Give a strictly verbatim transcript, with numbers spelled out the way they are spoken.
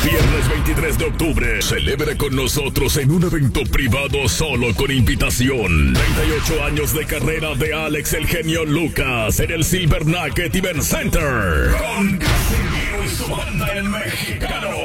Viernes veintitrés de octubre, celebre con nosotros en un evento privado solo con invitación. treinta y ocho años de carrera de Alex el genio Lucas en el Silver Nugget Event Center. Con Casimiro y su banda el mexicano.